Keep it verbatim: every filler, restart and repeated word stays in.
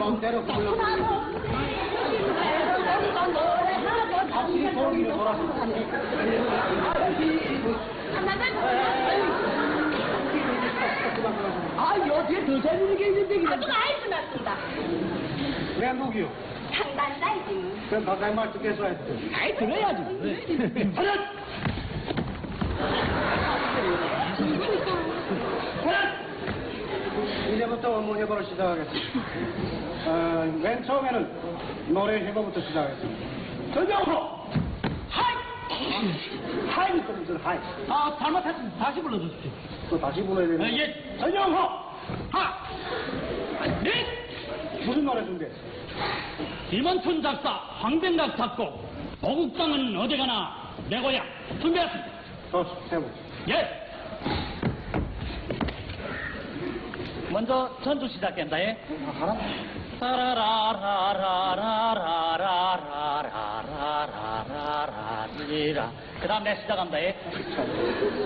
마음대로 불러보고 다시 돌기를 돌아서 아, 여기에 더 재밌는 게 있는데. 아주 많이 끝났습니다. 왜 누구요? 상단사이지. 그럼 가까이 말 듣겠어 했지. 아이, 들어야지. 차렷! 차렷! 이제부터 어머니 해보를 시작하겠습니다. 어, 맨 처음에는 노래 해보부터 시작하겠습니다. 전정호! 하이! 하이! 그럼 하이. 아, 잘못했습니다. 다시 불러주십시오. 또 다시 불러야 되는 아, 예. 전정호! 하! 넷! 무슨 노래 준비했어? 김원춘 작사, 황병각 작곡, 보국당은 어디 가나, 내 고향. 준비했습니다. 더 세고. 예! 먼저 전주 시작합니다. 예. 따라라라라라라라라라라라라라. 그 다음 내가 시작합니다. 예.